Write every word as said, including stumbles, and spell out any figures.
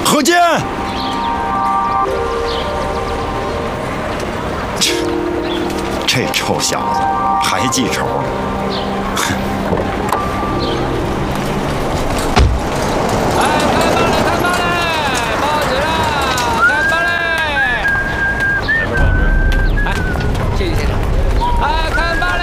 何坚，这臭小子还记仇。